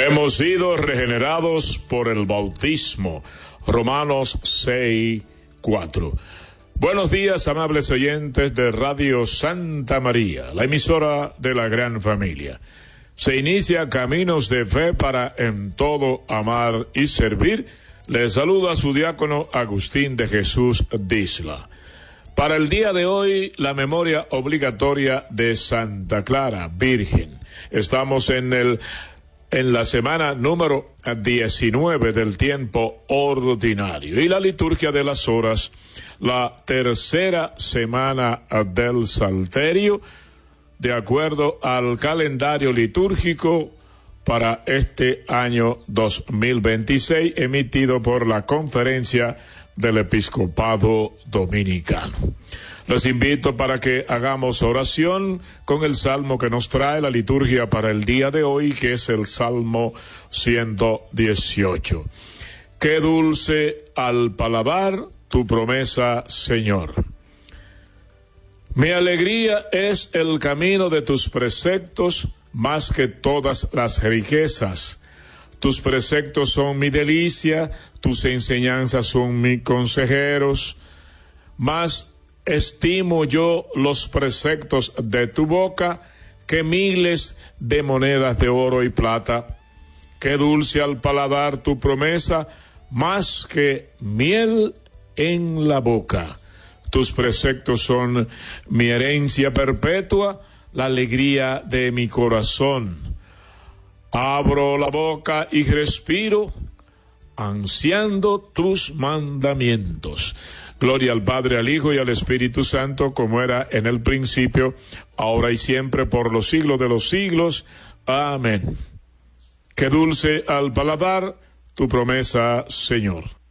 Hemos sido regenerados por el bautismo. Romanos 6:4. Buenos días, amables oyentes de Radio Santa María, la emisora de la gran familia. Se inicia Caminos de Fe para en todo amar y servir. Les saluda su diácono Agustín de Jesús Disla. Para el día de hoy, la memoria obligatoria de Santa Clara, Virgen. Estamos en la semana número 19 del tiempo ordinario y la liturgia de las horas, la tercera semana del Salterio, de acuerdo al calendario litúrgico para este año 2026, emitido por la Conferencia del Episcopado Dominicano. Los invito para que hagamos oración con el salmo que nos trae la liturgia para el día de hoy, que es el Salmo 118. Qué dulce al paladar tu promesa, Señor. Mi alegría es el camino de tus preceptos más que todas las riquezas. Tus preceptos son mi delicia, tus enseñanzas son mis consejeros. Más estimo yo los preceptos de tu boca que miles de monedas de oro y plata. Qué dulce al paladar tu promesa, más que miel en la boca. Tus preceptos son mi herencia perpetua, la alegría de mi corazón. Abro la boca y respiro, ansiando tus mandamientos. Gloria al Padre, al Hijo y al Espíritu Santo, como era en el principio, ahora y siempre, por los siglos de los siglos. Amén. Qué dulce al paladar tu promesa, Señor.